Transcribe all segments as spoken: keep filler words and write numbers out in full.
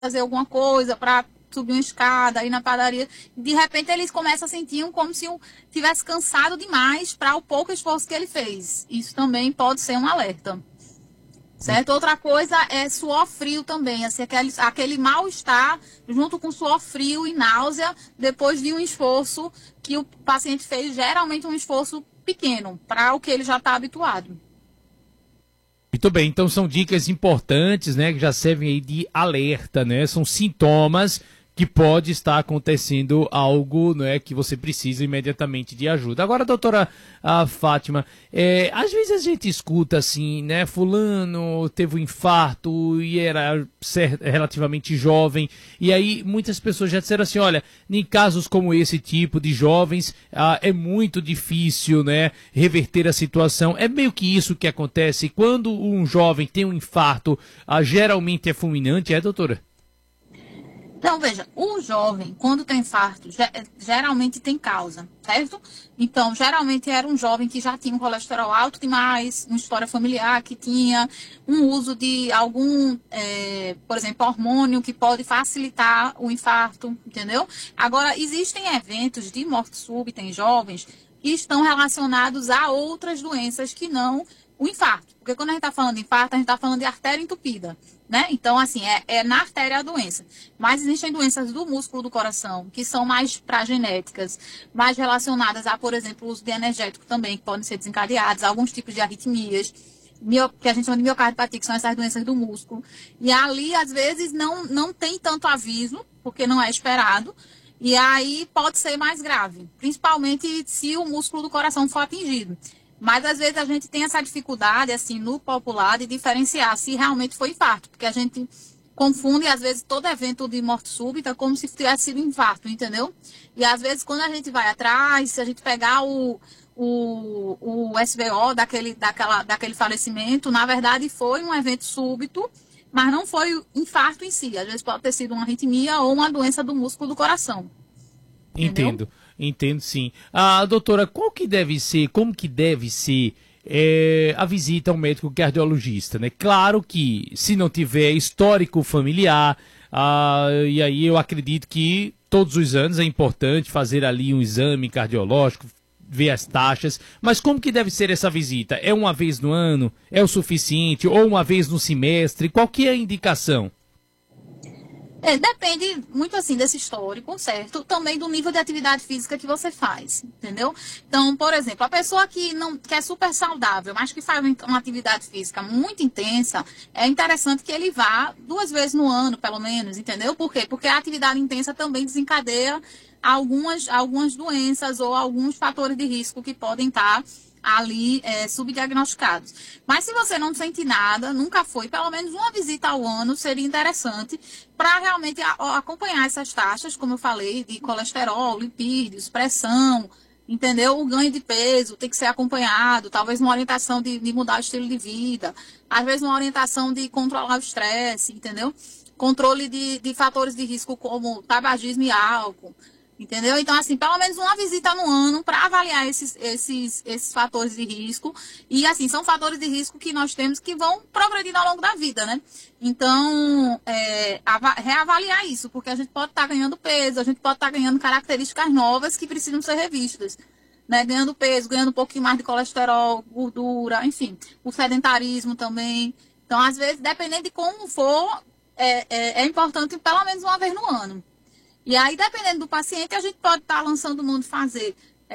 fazer alguma coisa, para subir uma escada, ir na padaria. De repente eles começam a sentir como se tivesse cansado demais para o pouco esforço que ele fez. Isso também pode ser um alerta. Certo? Outra coisa é suor frio também, assim, aquele, aquele mal-estar junto com suor frio e náusea depois de um esforço que o paciente fez, geralmente um esforço pequeno, para o que ele já está habituado. Muito bem, então são dicas importantes, né, que já servem aí de alerta, né, são sintomas que pode estar acontecendo algo, né, que você precisa imediatamente de ajuda. Agora, doutora a Fátima, é, às vezes a gente escuta assim, né, fulano teve um infarto e era relativamente jovem, e aí muitas pessoas já disseram assim, olha, em casos como esse tipo de jovens, ah, é muito difícil, né, reverter a situação. É meio que isso que acontece quando um jovem tem um infarto, ah, geralmente é fulminante, é, doutora? Então, veja, o jovem, quando tem infarto, geralmente tem causa, certo? Então, geralmente era um jovem que já tinha um colesterol alto demais, uma história familiar que tinha um uso de algum, é, por exemplo, hormônio que pode facilitar o infarto, entendeu? Agora, existem eventos de morte súbita em jovens que estão relacionados a outras doenças que não o infarto. Porque quando a gente está falando de infarto, a gente está falando de artéria entupida, né? Então, assim, é, é na artéria a doença. Mas existem doenças do músculo do coração, que são mais pragenéticas, mais relacionadas a, por exemplo, o uso de energético também, que podem ser desencadeados, alguns tipos de arritmias, que a gente chama de miocardiopatia, que são essas doenças do músculo. E ali, às vezes, não, não tem tanto aviso, porque não é esperado, e aí pode ser mais grave, principalmente se o músculo do coração for atingido. Mas, às vezes, a gente tem essa dificuldade, assim, no popular, de diferenciar se realmente foi infarto. Porque a gente confunde, às vezes, todo evento de morte súbita como se tivesse sido infarto, entendeu? E, às vezes, quando a gente vai atrás, se a gente pegar o, o, o S V O daquele, daquela, daquele falecimento, na verdade, foi um evento súbito, mas não foi infarto em si. Às vezes, pode ter sido uma arritmia ou uma doença do músculo do coração. Entendeu? Entendo. Entendo, sim. Ah, doutora, qual que deve ser, como que deve ser é, a visita ao médico cardiologista, né? Claro que se não tiver histórico familiar, ah, e aí eu acredito que todos os anos é importante fazer ali um exame cardiológico, ver as taxas, mas como que deve ser essa visita? É uma vez no ano? É o suficiente? Ou uma vez no semestre? Qual que é a indicação? É, depende muito assim desse histórico, certo? Também do nível de atividade física que você faz, entendeu? Então, por exemplo, a pessoa que não que é super saudável, mas que faz uma atividade física muito intensa, é interessante que ele vá duas vezes no ano, pelo menos, entendeu? Por quê? Porque a atividade intensa também desencadeia algumas, algumas doenças ou alguns fatores de risco que podem estar ali é, subdiagnosticados. Mas se você não sente nada, nunca foi, pelo menos uma visita ao ano seria interessante para realmente a, acompanhar essas taxas, como eu falei, de colesterol, lipídios, pressão, entendeu? O ganho de peso tem que ser acompanhado, talvez uma orientação de, de mudar o estilo de vida, às vezes uma orientação de controlar o estresse, entendeu? Controle de, de fatores de risco como tabagismo e álcool. Entendeu? Então, assim, pelo menos uma visita no ano para avaliar esses, esses, esses fatores de risco. E, assim, são fatores de risco que nós temos que vão progredindo ao longo da vida, né? Então, é, reavaliar isso, porque a gente pode estar tá ganhando peso, a gente pode estar tá ganhando características novas que precisam ser revistas. Né? Ganhando peso, ganhando um pouquinho mais de colesterol, gordura, enfim. O sedentarismo também. Então, às vezes, dependendo de como for, é, é, é importante pelo menos uma vez no ano. E aí, dependendo do paciente, a gente pode estar lançando mão de fazer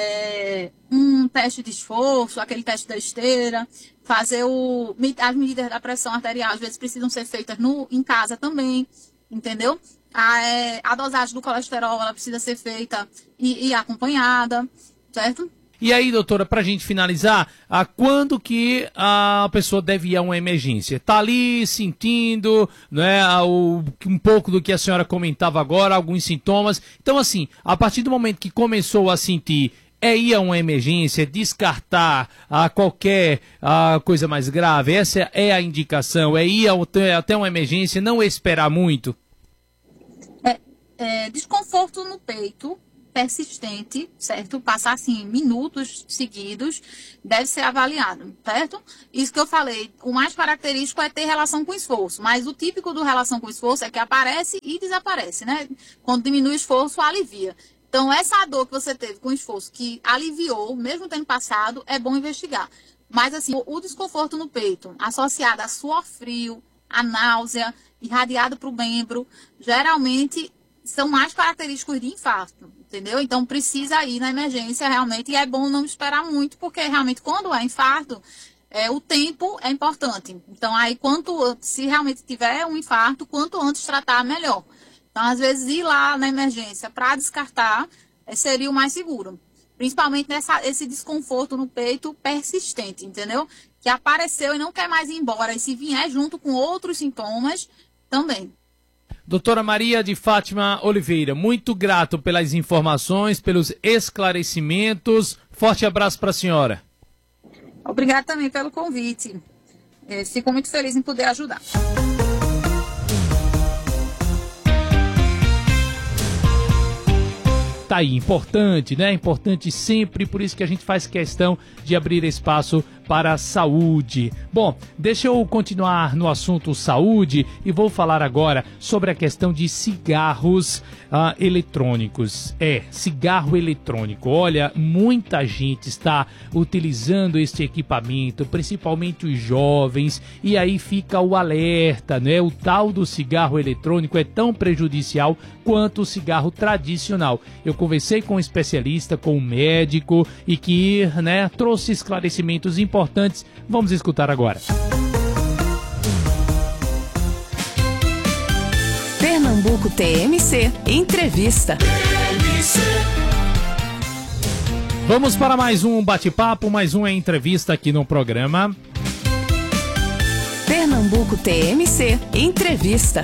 é, um teste de esforço, aquele teste da esteira, fazer o, as medidas da pressão arterial, às vezes precisam ser feitas no, em casa também, entendeu? A, é, a dosagem do colesterol, ela precisa ser feita e, e acompanhada, certo? E aí, doutora, pra gente finalizar, a quando que a pessoa deve ir a uma emergência? Tá ali sentindo, né, o, um pouco do que a senhora comentava agora, alguns sintomas. Então, assim, a partir do momento que começou a sentir, é ir a uma emergência, descartar a qualquer a coisa mais grave? Essa é a indicação, é ir ao, até uma emergência, não esperar muito? É, é, desconforto no peito, persistente, certo? Passar, assim, minutos seguidos, deve ser avaliado, certo? Isso que eu falei, o mais característico é ter relação com esforço, mas o típico do relação com esforço é que aparece e desaparece, né? Quando diminui o esforço, alivia. Então, essa dor que você teve com o esforço, que aliviou, mesmo tendo passado, é bom investigar. Mas, assim, o, o desconforto no peito, associado a suor frio, a náusea, irradiado para o membro, geralmente são mais característicos de infarto, entendeu? Então, precisa ir na emergência realmente, e é bom não esperar muito, porque realmente quando é infarto, é, o tempo é importante. Então, aí, quanto se realmente tiver um infarto, quanto antes tratar, melhor. Então, às vezes, ir lá na emergência para descartar é, seria o mais seguro. Principalmente nessa, esse desconforto no peito persistente, entendeu? Que apareceu e não quer mais ir embora. E se vier junto com outros sintomas, também. Doutora Maria de Fátima Oliveira, muito grato pelas informações, pelos esclarecimentos. Forte abraço para a senhora. Obrigada também pelo convite. É, fico muito feliz em poder ajudar. Tá aí, importante, né? Importante sempre, por isso que a gente faz questão de abrir espaço para a saúde. Bom, deixa eu continuar no assunto saúde e vou falar agora sobre a questão de cigarros ah, eletrônicos. É, cigarro eletrônico. Olha, muita gente está utilizando este equipamento, principalmente os jovens, e aí fica o alerta, né? O tal do cigarro eletrônico é tão prejudicial quanto o cigarro tradicional. Eu conversei com um especialista, com um médico, e que, né, trouxe esclarecimentos importantes. Vamos escutar agora. Pernambuco T M C Entrevista. Vamos para mais um bate-papo, mais uma entrevista aqui no programa. Pernambuco T M C Entrevista.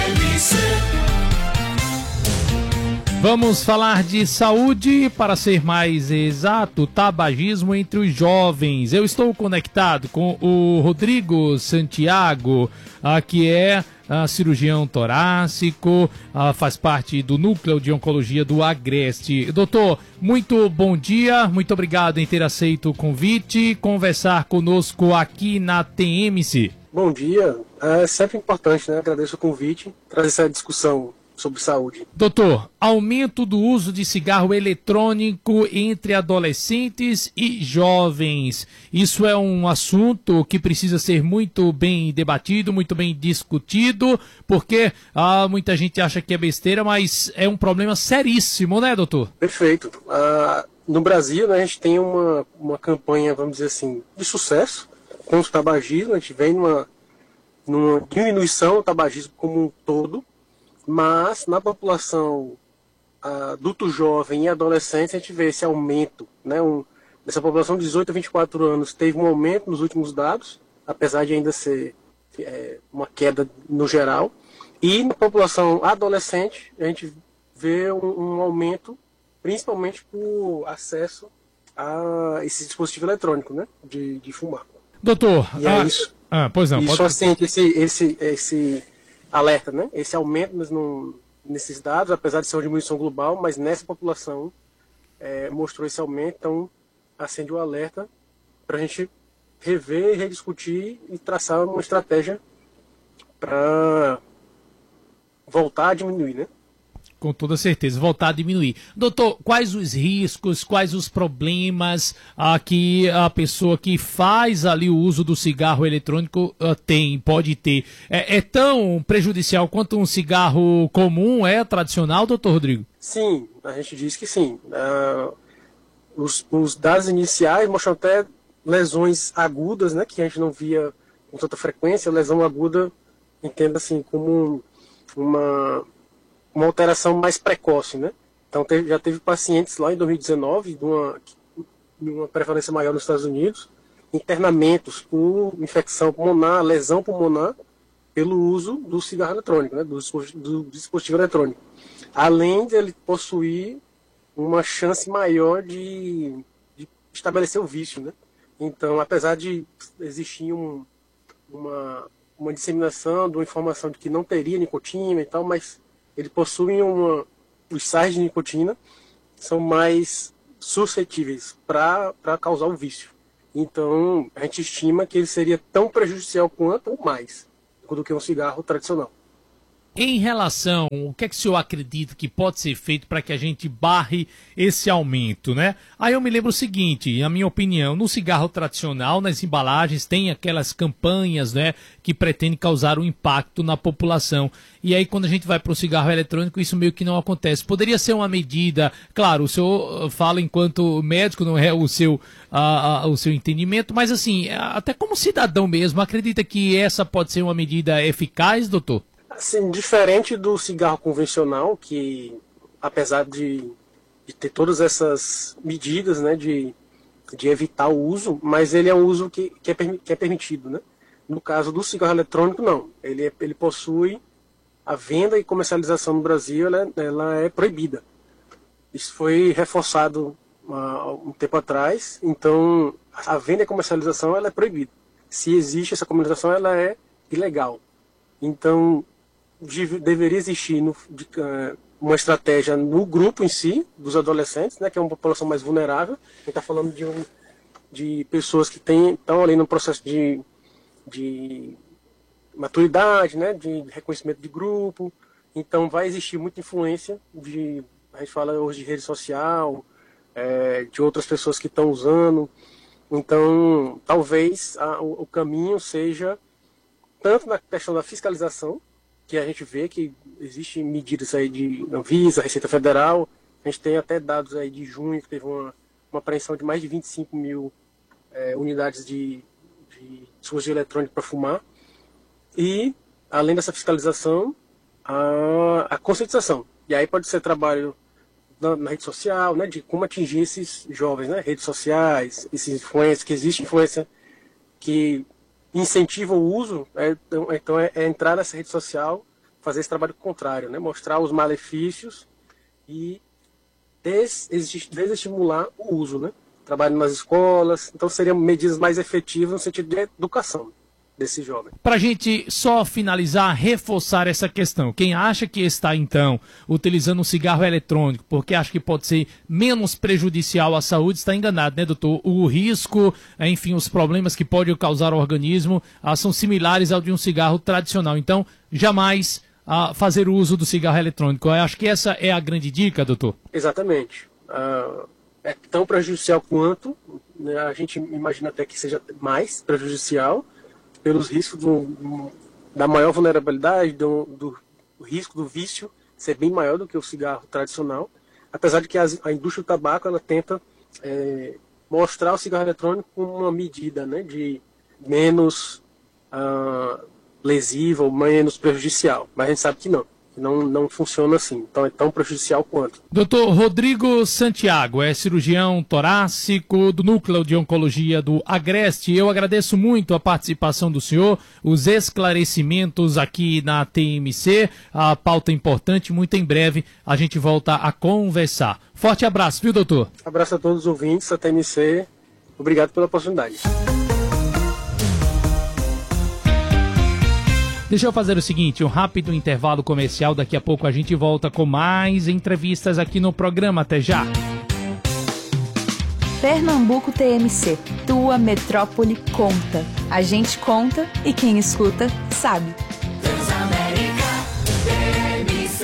Vamos falar de saúde, para ser mais exato, tabagismo entre os jovens. Eu estou conectado com o Rodrigo Santiago, ah, que é ah, cirurgião torácico, ah, faz parte do núcleo de oncologia do Agreste. Doutor, muito bom dia, muito obrigado em ter aceito o convite, conversar conosco aqui na T M C. Bom dia, é sempre importante, né? Agradeço o convite, trazer essa discussão sobre saúde. Doutor, aumento do uso de cigarro eletrônico entre adolescentes e jovens. Isso é um assunto que precisa ser muito bem debatido, muito bem discutido, porque ah, muita gente acha que é besteira, mas é um problema seríssimo, né, doutor? Perfeito. Ah, no Brasil, né, a gente tem uma, uma campanha, vamos dizer assim, de sucesso contra o tabagismo. A gente vem numa, numa diminuição do tabagismo como um todo, mas na população adulto jovem e adolescente a gente vê esse aumento, né? Um, essa população de dezoito a vinte e quatro anos teve um aumento nos últimos dados, apesar de ainda ser é, uma queda no geral. E na população adolescente a gente vê um, um aumento, principalmente por acesso a esse dispositivo eletrônico, né? De, de fumar. Doutor, e ah, é isso. Ah, pois não, isso pode... assim, esse, esse, esse alerta, né? Esse aumento no, nesses dados, apesar de ser uma diminuição global, mas nessa população é, mostrou esse aumento, então acende o alerta para a gente rever, rediscutir e traçar uma estratégia para voltar a diminuir, né? Com toda certeza, voltar a diminuir. Doutor, quais os riscos, quais os problemas ah, que a pessoa que faz ali o uso do cigarro eletrônico ah, tem, pode ter? É, é tão prejudicial quanto um cigarro comum, é tradicional, doutor Rodrigo? Sim, a gente diz que sim. Uh, os, os dados iniciais mostram até lesões agudas, né, que a gente não via com tanta frequência. Lesão aguda, entenda assim, como uma... uma alteração mais precoce, né? Então teve, já teve pacientes lá em dois mil e dezenove, de uma, de uma prevalência maior nos Estados Unidos, internamentos por infecção pulmonar, lesão pulmonar, pelo uso do cigarro eletrônico, né? do, do dispositivo eletrônico. Além de ele possuir uma chance maior de, de estabelecer o vício, né? Então, apesar de existir um, uma, uma disseminação de uma informação de que não teria nicotina e tal, mas ele possui uma, os sais de nicotina são mais suscetíveis para causar o vício. Então, a gente estima que ele seria tão prejudicial quanto ou mais do que um cigarro tradicional. Em relação, o que é que o senhor acredita que pode ser feito para que a gente barre esse aumento, né? Aí eu me lembro o seguinte, na minha opinião, no cigarro tradicional, nas embalagens, tem aquelas campanhas, né, que pretendem causar um impacto na população. E aí quando a gente vai para o cigarro eletrônico, isso meio que não acontece. Poderia ser uma medida, claro, o senhor fala enquanto médico, não é o seu, a, a, o seu entendimento, mas assim, até como cidadão mesmo, acredita que essa pode ser uma medida eficaz, doutor? Assim, diferente do cigarro convencional, que apesar de, de ter todas essas medidas, né, de, de evitar o uso, mas ele é um uso que, que, é, que é permitido, né? No caso do cigarro eletrônico, não. Ele, é, ele possui a venda e comercialização no Brasil, ela, ela é proibida. Isso foi reforçado há um tempo atrás, então a venda e comercialização ela é proibida. Se existe essa comercialização, ela é ilegal. Então, deveria existir no, de, uh, uma estratégia no grupo em si, dos adolescentes, né, que é uma população mais vulnerável. A gente está falando de, um, de pessoas que estão ali no processo de, de maturidade, né, de reconhecimento de grupo. Então vai existir muita influência, de, a gente fala hoje de rede social, é, de outras pessoas que estão usando. Então talvez a, o, o caminho seja tanto na questão da fiscalização, que a gente vê que existem medidas aí de Anvisa, Receita Federal. A gente tem até dados aí de junho, que teve uma, uma apreensão de mais de vinte e cinco mil é, unidades de, de dispositivo eletrônico para fumar. E, além dessa fiscalização, a, a conscientização. E aí pode ser trabalho na, na rede social, né, de como atingir esses jovens, né, redes sociais, esses influencers, que existe influência que incentiva o uso, é, então é, é entrar nessa rede social, fazer esse trabalho contrário, né? Mostrar os malefícios e des, desestimular o uso, né? Trabalho nas escolas, então seriam medidas mais efetivas no sentido de educação desse jovem. Para a gente só finalizar, reforçar essa questão, quem acha que está então utilizando um cigarro eletrônico porque acha que pode ser menos prejudicial à saúde, está enganado, né, doutor? O risco, enfim, os problemas que pode causar ao organismo ah, são similares ao de um cigarro tradicional, então jamais ah, fazer uso do cigarro eletrônico. Eu acho que essa é a grande dica, doutor. Exatamente. Ah, é tão prejudicial quanto, né, a gente imagina até que seja mais prejudicial, pelos riscos do, do, da maior vulnerabilidade, do, do, do risco do vício ser bem maior do que o cigarro tradicional, apesar de que as, a indústria do tabaco ela tenta é, mostrar o cigarro eletrônico como uma medida, né, de menos uh, lesiva ou menos prejudicial, mas a gente sabe que não. Não, não funciona assim, então é tão prejudicial quanto. doutor Rodrigo Santiago é cirurgião torácico do Núcleo de Oncologia do Agreste. Eu agradeço muito a participação do senhor, os esclarecimentos aqui na T M C, a pauta importante. Muito em breve a gente volta a conversar. Forte abraço, viu, doutor? Abraço a todos os ouvintes da T M C, obrigado pela oportunidade. Deixa eu fazer o seguinte, um rápido intervalo comercial, daqui a pouco a gente volta com mais entrevistas aqui no programa, até já. Pernambuco T M C, tua metrópole conta. A gente conta e quem escuta sabe. Transamérica T M C.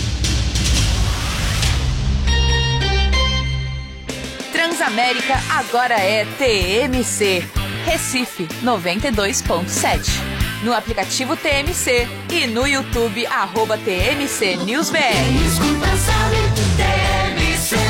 Transamérica agora é T M C. Recife noventa e dois ponto sete. No aplicativo T M C e no YouTube, arroba T M C News B R. Quem escuta sabe, T M C.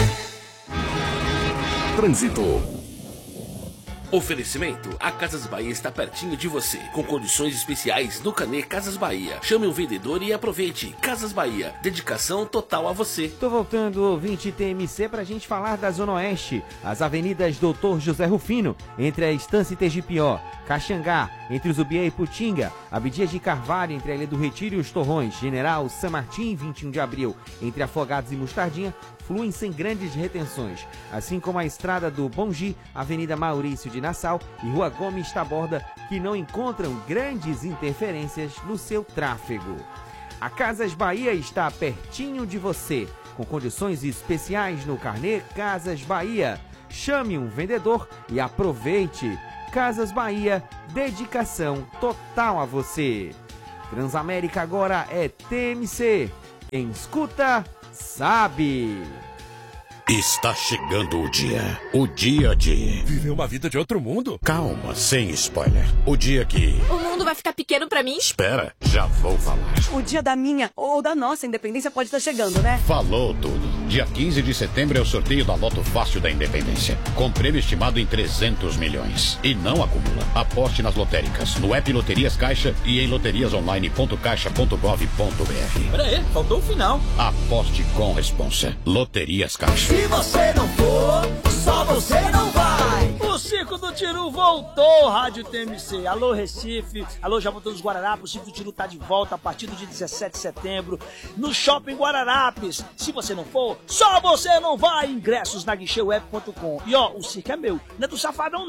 Trânsito. Oferecimento, a Casas Bahia está pertinho de você, com condições especiais no Canê Casas Bahia. Chame um vendedor e aproveite. Casas Bahia, dedicação total a você. Tô voltando, ouvinte T M C, pra gente falar da Zona Oeste. As avenidas doutor José Rufino, entre a Estância e Tegipió, Caxangá, entre Zubiá e Putinga, Abdias de Carvalho, entre a Ilha do Retiro e os Torrões, General San Martín, vinte e um de abril, entre Afogados e Mostardinha, fluem sem grandes retenções, assim como a estrada do Bongi, Avenida Maurício de Nassau e Rua Gomes Taborda, que não encontram grandes interferências no seu tráfego. A Casas Bahia está pertinho de você, com condições especiais no carnê Casas Bahia. Chame um vendedor e aproveite. Casas Bahia, dedicação total a você. Transamérica agora é T M C. Quem escuta, sabe. Está chegando o dia. O dia de... Viver uma vida de outro mundo? Calma, sem spoiler. O dia que... O mundo vai ficar pequeno pra mim? Espera, já vou falar. O dia da minha ou da nossa independência pode estar chegando, né? Falou tudo. Dia quinze de setembro é o sorteio da Loto Fácil da Independência. Com prêmio estimado em trezentos milhões. E não acumula. Aposte nas lotéricas, no app Loterias Caixa e em loterias online ponto caixa ponto gov ponto br. Pera aí, faltou o final. Aposte com responsa. Loterias Caixa. Se você não for, só você não vai. O Circo do Tiru voltou, Rádio T M C. Alô, Recife. Alô, Jaboatão dos Guararapes. O Circo do Tiru tá de volta a partir do dia dezessete de setembro no Shopping Guararapes. Se você não for, só você não vai. Ingressos na guichê web ponto com. E ó, o circo é meu, não é do Safadão não.